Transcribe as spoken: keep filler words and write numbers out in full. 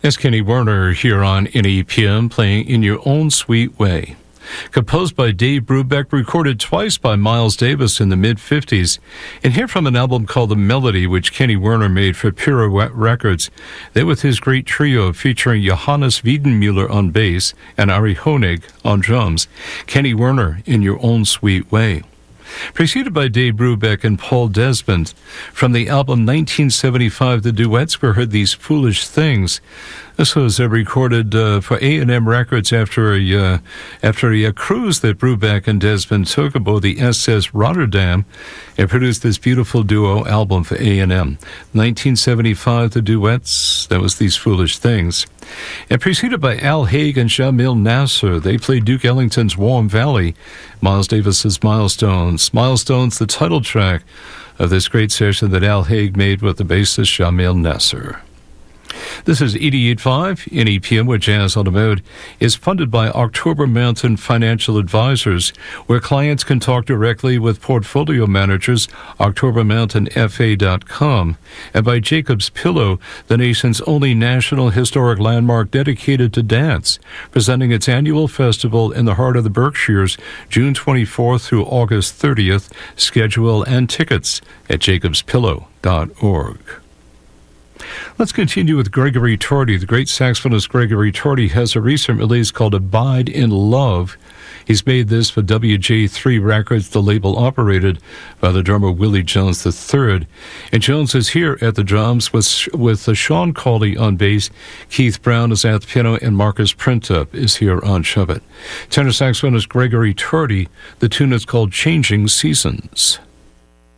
It's Kenny Werner here on N E P M playing In Your Own Sweet Way. Composed by Dave Brubeck, recorded twice by Miles Davis in the mid-fifties, and here from an album called The Melody, which Kenny Werner made for Pirouette Records. They with his great trio featuring Johannes Wiedenmüller on bass and Ari Honig on drums. Kenny Werner, In Your Own Sweet Way. Preceded by Dave Brubeck and Paul Desmond. From the album nineteen seventy-five, the duets were heard These Foolish Things. This was uh, recorded uh, for A and M Records after a uh, after a, a cruise that Brubeck and Desmond took aboard the S S Rotterdam and produced this beautiful duo album for A and M. nineteen seventy-five, the duets, that was These Foolish Things. And preceded by Al Haig and Jamil Nasser, they played Duke Ellington's Warm Valley, Miles Davis's Milestones. Milestones, the title track of this great session that Al Haig made with the bassist Jamil Nasser. This is eighty-eight point five N E P M, where Jazz on the Mode is funded by October Mountain Financial Advisors, where clients can talk directly with portfolio managers, october mountain f a dot com, and by Jacob's Pillow, the nation's only national historic landmark dedicated to dance, presenting its annual festival in the heart of the Berkshires, June twenty-fourth through August thirtieth. Schedule and tickets at jacobs pillow dot org. Let's continue with Gregory Torti. The great saxophonist Gregory Torti has a recent release called Abide in Love. He's made this for W J three Records, the label operated by the drummer Willie Jones the third. And Jones is here at the drums with, with uh, Sean Cawley on bass. Keith Brown is at the piano, and Marcus Printup is here on Shove It. Tenor saxophonist Gregory Torti. The tune is called Changing Seasons.